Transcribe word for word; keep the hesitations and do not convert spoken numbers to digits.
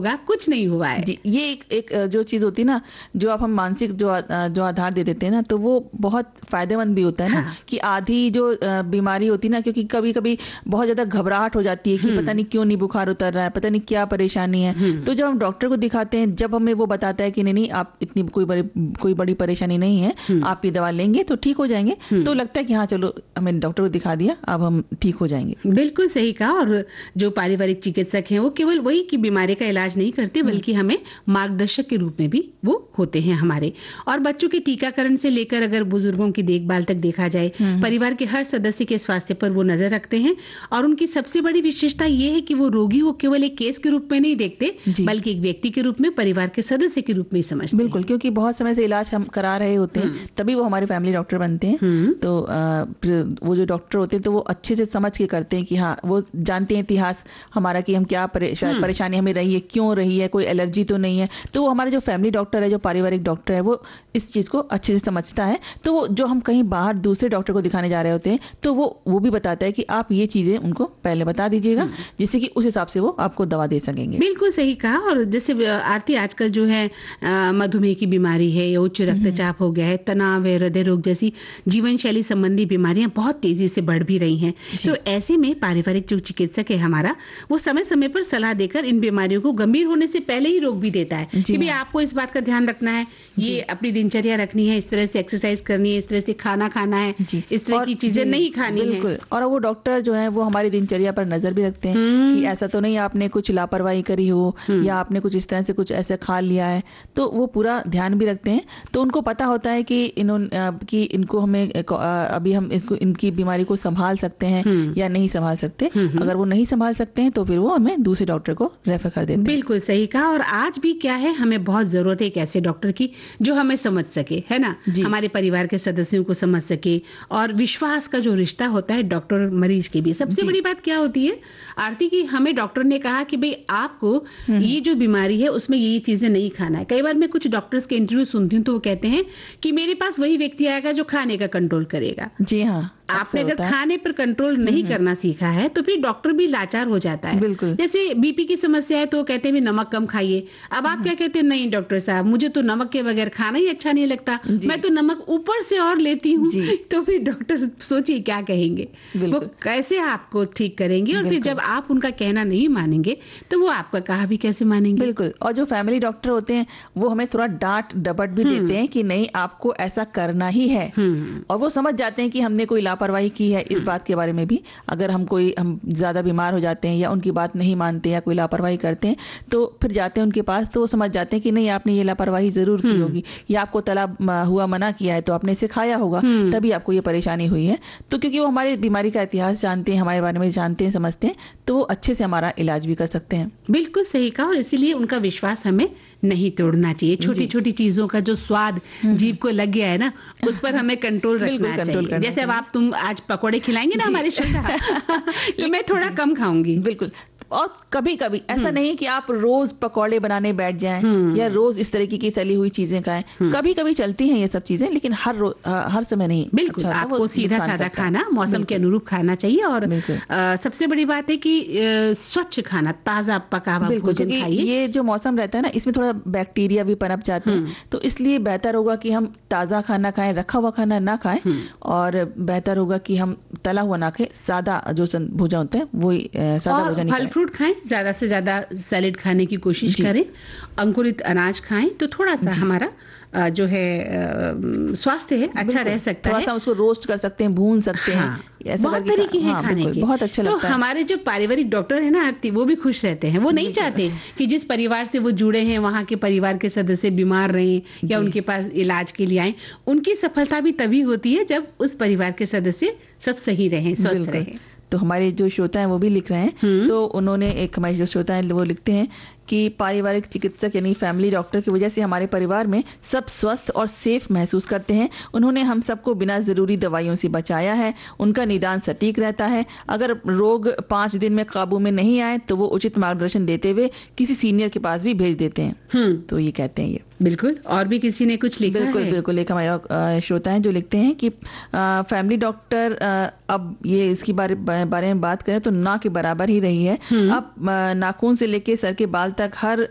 होगा, कुछ नहीं हुआ है। जी, ये एक, एक जो चीज होती है ना, जो आप हम मानसिक जो आ, जो आधार दे देते हैं ना, तो वो बहुत फायदेमंद भी होता है ना। हाँ। कि आधी जो बीमारी होती है ना, क्योंकि कभी कभी बहुत ज्यादा घबराहट हो जाती है कि पता नहीं क्यों नहीं बुखार उतर रहा है, पता नहीं क्या परेशानी है। तो जब हम डॉक्टर को दिखाते हैं, जब हमें वो बताता है कि नहीं नहीं आप इतनी कोई बड़ी कोई बड़ी परेशानी नहीं है, आप ये दवा लेंगे तो ठीक हो जाएंगे, तो लगता है कि हाँ चलो हमें डॉक्टर को दिखा दिया, अब हम ठीक हो जाएंगे। बिल्कुल सही कहा। और जो पारिवारिक चिकित्सक हैं वो केवल वही की बीमारी का इलाज नहीं करते, बल्कि हमें मार्गदर्शक के रूप में भी वो होते हैं हमारे। और बच्चों के टीकाकरण से लेकर अगर बुजुर्गों की देखभाल तक देखा जाए, परिवार के हर सदस्य के स्वास्थ्य पर वो नजर रखते हैं। और उनकी सबसे बड़ी विशेषता ये है कि वो रोगी को केवल एक केस के रूप में नहीं देखते, बल्कि एक व्यक्ति के रूप में, परिवार के सदस्य के रूप में समझते। बिल्कुल, क्योंकि बहुत समय से इलाज हम करा रहे होते हैं, तभी वो हमारे फैमिली डॉक्टर बनते हैं। तो आ, वो जो डॉक्टर होते हैं तो वो अच्छे से समझ के करते हैं कि हाँ वो जानते हैं इतिहास हमारा कि हम क्या परेशानी परेशानी हमें रही है, क्यों रही है, कोई एलर्जी तो नहीं है। तो वो हमारे जो फैमिली डॉक्टर है, जो पारिवारिक डॉक्टर है, वो इस चीज को अच्छे से समझता है। तो वो जो हम कहीं बाहर दूसरे डॉक्टर को दिखाने जा रहे होते हैं, तो वो वो भी बताता है कि आप ये चीजें उनको पहले बता दीजिएगा, जिससे कि उस हिसाब से वो आपको दवा दे सकेंगे। बिल्कुल सही कहा। और जैसे आरती आजकल जो है मधुमेह की बीमारी है, या उच्च रक्तचाप हो गया है, तनाव है, हृदय रोग जैसी जीवन शैली संबंधी बीमारियां बहुत तेजी से बढ़ भी रही हैं। तो ऐसे में पारिवारिक जो चिकित्सक है हमारा, वो समय समय पर सलाह देकर इन बीमारियों को गंभीर होने से पहले ही रोक भी देता है कि भाई आपको इस बात का ध्यान रखना है, ये अपनी दिनचर्या रखनी है, इस तरह से एक्सरसाइज करनी है, इस तरह से खाना खाना है, इस तरह की चीजें नहीं खानी है। बिल्कुल। और वो डॉक्टर जो है वो हमारी दिनचर्या पर नजर भी रखते हैं कि ऐसा तो नहीं आपने कुछ लापरवाही करी हो, या आपने कुछ इस तरह से कुछ ऐसे खा लिया है, तो वो पूरा ध्यान भी रखते हैं। तो उनको पता होता है कि इन्होंने कि इनको हमें अभी हम इसको इनकी बीमारी को संभाल सकते हैं या नहीं संभाल सकते। अगर वो नहीं संभाल सकते हैं तो फिर वो हमें दूसरे डॉक्टर को रेफर कर देते हैं। बिल्कुल सही कहा। और आज भी क्या है, हमें बहुत जरूरत है एक ऐसे डॉक्टर की जो हमें समझ सके, है ना, हमारे परिवार के सदस्यों को समझ सके। और विश्वास का जो रिश्ता होता है डॉक्टर मरीज के भी, सबसे बड़ी बात क्या होती है आरती की, हमें डॉक्टर ने कहा कि भाई आपको ये जो बीमारी है उसमें ये चीजें नहीं खाना है। कई बार मैं कुछ डॉक्टर्स के इंटरव्यू सुनती हूँ तो वो कहते हैं कि मेरे पास वही व्यक्ति आएगा जो खाने का कंट्रोल करेगा। जी हाँ, आपने अगर खाने पर कंट्रोल नहीं करना सीखा है तो फिर डॉक्टर भी लाचार हो जाता है। बिल्कुल। जैसे बीपी की समस्या है तो कहते हैं नमक कम खाइए। अब आप क्या कहते हैं, नहीं डॉक्टर साहब मुझे तो नमक के बगैर खाना ही अच्छा नहीं लगता, मैं तो नमक ऊपर से और लेती हूँ। तो फिर डॉक्टर सोचिए क्या कहेंगे, वो कैसे आपको ठीक करेंगे। और फिर जब आप उनका कहना नहीं मानेंगे तो वो आपका कहा भी कैसे मानेंगे। बिल्कुल। और जो फैमिली डॉक्टर होते हैं वो हमें थोड़ा डांट डपट भी देते हैं कि नहीं आपको ऐसा करना ही है, और वो समझ जाते हैं कि हमने कोई लापरवाही की है इस बात के बारे में भी। अगर हम कोई हम ज्यादा बीमार हो जाते हैं या उनकी बात नहीं मानते या कोई लापरवाही करते हैं तो फिर जाते हैं उनके पास, तो वो समझ जाते हैं कि नहीं आपने ये लापरवाही जरूर की होगी, या आपको तला हुआ मना किया है तो आपने इसे खाया होगा, तभी आपको ये परेशानी हुई है। तो क्योंकि वो हमारी बीमारी का इतिहास जानते हैं, हमारे बारे में जानते हैं, समझते हैं, तो वो अच्छे से हमारा इलाज भी कर सकते हैं। बिल्कुल सही कहा। और इसीलिए उनका विश्वास हमें नहीं तोड़ना चाहिए। छोटी छोटी चीजों का जो स्वाद जीभ को लग गया है ना, उस पर हमें कंट्रोल रखना चाहिए। जैसे अब आप तुम आज पकौड़े खिलाएंगे ना हमारे श्रोता तो मैं थोड़ा कम खाऊंगी। बिल्कुल। और कभी कभी ऐसा नहीं कि आप रोज पकौड़े बनाने बैठ जाएं या रोज इस तरीके की तली हुई चीजें खाएं। कभी कभी चलती हैं ये सब चीजें, लेकिन हर रोज हर समय नहीं। बिल्कुल। अच्छा, आपको सीधा साधा खाना, मौसम के अनुरूप खाना चाहिए। और आ, सबसे बड़ी बात है कि आ, स्वच्छ खाना, ताजा पका हुआ भोजन खाइए। ये जो मौसम रहता है ना, इसमें थोड़ा बैक्टीरिया भी पनप जाते हैं, तो इसलिए बेहतर होगा कि हम ताजा खाना खाएं, रखा हुआ खाना ना खाएं, और बेहतर होगा कि हम तला हुआ ना खाएं, सादा जो भोजन होते हैं वही सादा भोजन खाएं। फ्रूट खाएं, ज्यादा से ज्यादा सैलेड खाने की कोशिश करें, अंकुरित अनाज खाएं, तो थोड़ा सा हमारा जो है स्वास्थ्य है अच्छा रह सकता है। थोड़ा सा उसको रोस्ट कर सकते हैं, भून सकते हैं। हाँ, ऐसा बहुत तरीके हैं हाँ, खाने के, बहुत अच्छा लगता है। तो हमारे जो पारिवारिक डॉक्टर है ना आरती, वो भी खुश रहते हैं। वो नहीं चाहते कि जिस परिवार से वो जुड़े हैं वहाँ के परिवार के सदस्य बीमार रहे या उनके पास इलाज के लिए आए। उनकी सफलता भी तभी होती है जब उस परिवार के सदस्य सब सही रहे, स्वस्थ रहे। तो हमारे जो श्रोता हैं वो भी लिख रहे हैं, तो उन्होंने एक हमारे जो श्रोता हैं वो लिखते हैं कि पारिवारिक चिकित्सक यानी फैमिली डॉक्टर की वजह से हमारे परिवार में सब स्वस्थ और सेफ महसूस करते हैं। उन्होंने हम सबको बिना जरूरी दवाइयों से बचाया है, उनका निदान सटीक रहता है। अगर रोग पांच दिन में काबू में नहीं आए तो वो उचित मार्गदर्शन देते हुए किसी सीनियर के पास भी भेज देते हैं। तो ये कहते हैं ये बिल्कुल। और भी किसी ने कुछ लिखा बिल्कुल, है? बिल्कुल एक हमारे श्रोता हैं जो लिखते हैं कि आ, फैमिली डॉक्टर आ, अब ये इसकी बारे बारे में बात करें तो ना के बराबर ही रही है। अब नाखून से लेके सर के बाल तक हर